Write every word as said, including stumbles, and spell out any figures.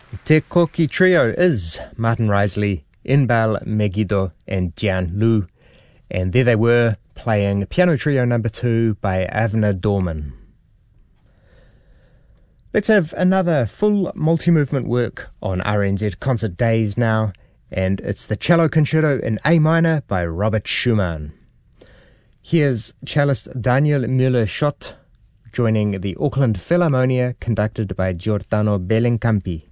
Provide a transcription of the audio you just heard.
Te Koki Trio is Martin Risley, Inbal Megiddo and Jian Lu, and there they were playing Piano Trio number two by Avner Dorman. Let's have another full multi-movement work on R N Z Concert Days now, and it's the Cello Concerto in A minor by Robert Schumann. Here's cellist Daniel Müller-Schott joining the Auckland Philharmonia conducted by Giordano Bellincampi.